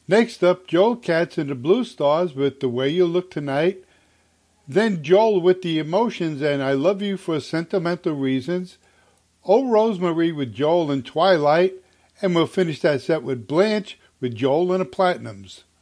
Next up, Joel Katz and the Blue Stars with The Way You Look Tonight. Then Joel with The Emotions and I Love You for Sentimental Reasons. Oh Rosemary with Joel and Twilight. And we'll finish that set with Blanche with Joel and the Platinums.